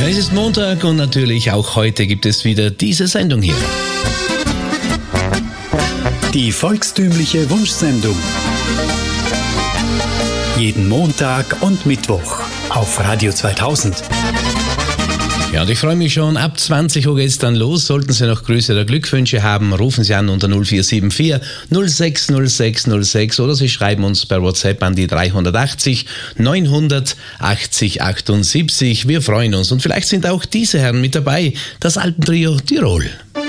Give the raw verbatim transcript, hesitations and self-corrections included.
Es ist Montag und natürlich auch heute gibt es wieder diese Sendung hier. Die volkstümliche Wunschsendung. Jeden Montag und Mittwoch auf Radio zweitausend. Ja, und ich freue mich schon, ab zwanzig Uhr geht es dann los. Sollten Sie noch Grüße oder Glückwünsche haben, rufen Sie an unter null vier sieben vier null sechs null sechs null sechs oder Sie schreiben uns per WhatsApp an die dreihundertachtzig neunhundertachtzig achtundsiebzig. Wir freuen uns und vielleicht sind auch diese Herren mit dabei, das Alpentrio Tirol.